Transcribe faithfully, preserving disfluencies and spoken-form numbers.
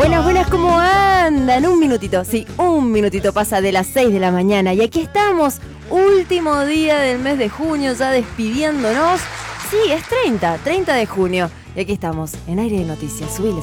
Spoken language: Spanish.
Buenas, buenas, ¿cómo andan? Un minutito, sí, un minutito pasa de las seis de la mañana y aquí estamos, último día del mes de junio, ya despidiéndonos. Sí, es treinta, treinta de junio y aquí estamos, en Aire de Noticias. Subile,